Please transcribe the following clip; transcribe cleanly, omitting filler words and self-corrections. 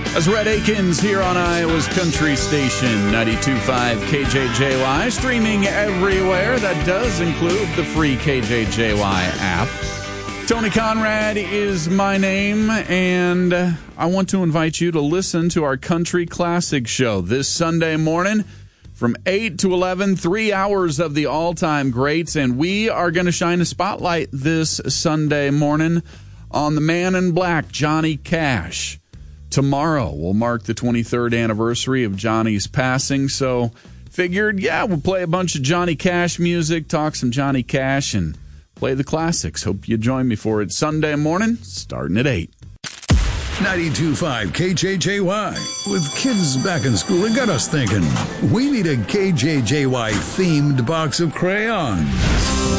As Red Akins here on Iowa's Country Station, 92.5 KJJY, streaming everywhere. That does include the free KJJY app. Tony Conrad is my name, and I want to invite you to listen to our Country Classic show this Sunday morning from 8 to 11, 3 hours of the all-time greats, and we are going to shine a spotlight this Sunday morning on the man in black, Johnny Cash. Tomorrow will mark the 23rd anniversary of Johnny's passing, so figured, we'll play a bunch of Johnny Cash music, talk some Johnny Cash, and play the classics. Hope you join me for it Sunday morning, starting at 8. 92.5 KJJY. With kids back in school, it got us thinking, we need a KJJY-themed box of crayons.